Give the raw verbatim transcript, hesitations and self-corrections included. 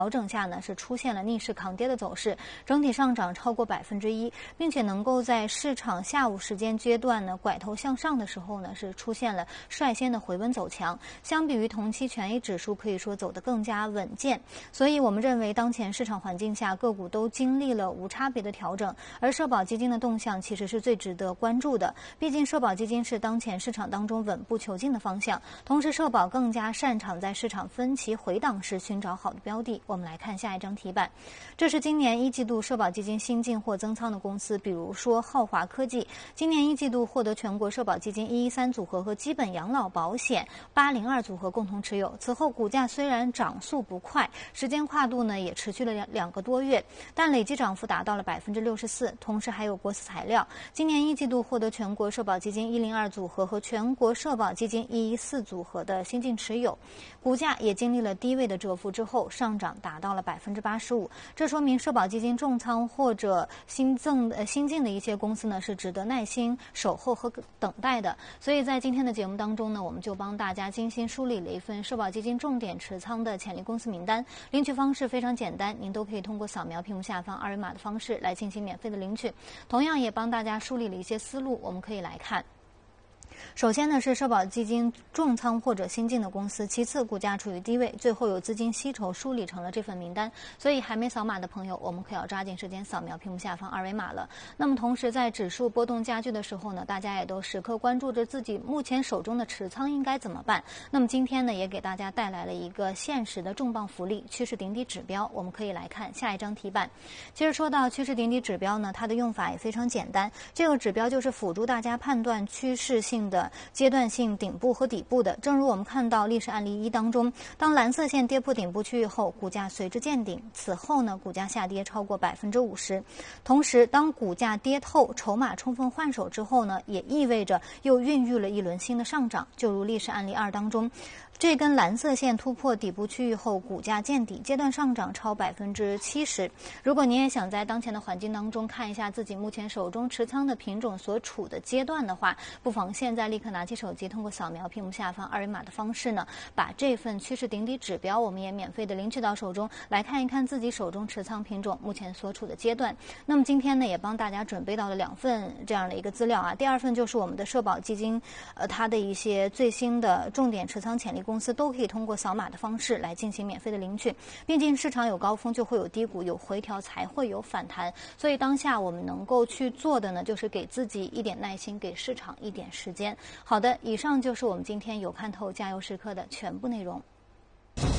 调整下呢，是出现了逆势抗跌的走势，整体上涨超过百分之一，并且能够在市场下午时间阶段呢拐头向上的时候呢，是出现了率先的回稳走强。相比于同期权益指数，可以说走得更加稳健。所以我们认为，当前市场环境下，个股都经历了无差别的调整，而社保基金的动向其实是最值得关注的。毕竟，社保基金是当前市场当中稳步求进的方向，同时社保更加擅长在市场分歧回档时寻找好的标的。我们来看下一张题板，这是今年一季度社保基金新进或增仓的公司，比如说浩华科技，今年一季度获得全国社保基金一一三组合和基本养老保险八零二组合共同持有。此后股价虽然涨速不快，时间跨度呢也持续了两两个多月，但累计涨幅达到了百分之六十四。同时还有国思材料，今年一季度获得全国社保基金一零二组合和全国社保基金一一四组合的新进持有，股价也经历了低位的蛰伏之后上涨达到了百分之八十五。这说明社保基金重仓或者新增呃新进的一些公司呢是值得耐心守候和等待的。所以在今天的节目当中呢，我们就帮大家精心梳理了一份社保基金重点持仓的潜力公司名单。领取方式非常简单，您都可以通过扫描屏幕下方二维码的方式来进行免费的领取。同样也帮大家梳理了一些思路，我们可以来看。首先呢是社保基金重仓或者新进的公司，其次股价处于低位，最后有资金吸筹梳理成了这份名单。所以还没扫码的朋友，我们可要抓紧时间扫描屏幕下方二维码了。那么同时在指数波动加剧的时候呢，大家也都时刻关注着自己目前手中的持仓应该怎么办。那么今天呢也给大家带来了一个现实的重磅福利，趋势顶底指标。我们可以来看下一张题板。其实说到趋势顶底指标呢，它的用法也非常简单，这个指标就是辅助大家判断趋势性的阶段性顶部和底部的。正如我们看到历史案例一当中，当蓝色线跌破顶部区域后，股价随之见顶，此后呢股价下跌超过百分之五十。同时当股价跌透，筹码充分换手之后呢，也意味着又孕育了一轮新的上涨。就如历史案例二当中，这根蓝色线突破底部区域后，股价见底，阶段上涨超百分之七十。如果您也想在当前的环境当中看一下自己目前手中持仓的品种所处的阶段的话，不妨现在立刻拿起手机，通过扫描屏幕下方二维码的方式呢，把这份趋势顶底指标我们也免费的领取到手中，来看一看自己手中持仓品种目前所处的阶段。那么今天呢，也帮大家准备到了两份这样的一个资料啊。第二份就是我们的社保基金，呃，它的一些最新的重点持仓潜力公司都可以通过扫码的方式来进行免费的领取。毕竟市场有高峰就会有低谷，有回调才会有反弹，所以当下我们能够去做的呢，就是给自己一点耐心，给市场一点时间。好的，以上就是我们今天有看透加油时刻的全部内容。